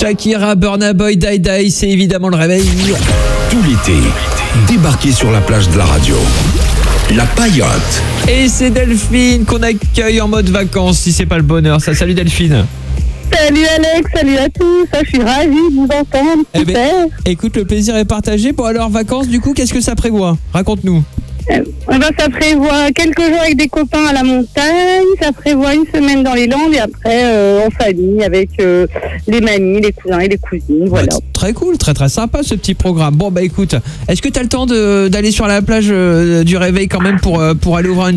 Shakira, Burna Boy, Die Die, c'est évidemment le réveil. Tout l'été, débarquez sur la plage de la radio. La Paillote. Et c'est Delphine qu'on accueille en mode vacances, si c'est pas le bonheur. Ça, salut Delphine. Salut Alex, salut à tous, je suis ravie de vous entendre, super. Écoute, le plaisir est partagé. Bon alors, vacances, du coup, qu'est-ce que ça prévoit? Raconte-nous. Ça prévoit quelques jours avec des copains à la montagne, ça prévoit une semaine dans les Landes et après en famille avec les mamies, les cousins et les cousines, voilà. Bah, très cool, très très sympa ce petit programme. Bon bah écoute, est-ce que tu as le temps d'aller sur la plage du réveil quand même pour aller ouvrir une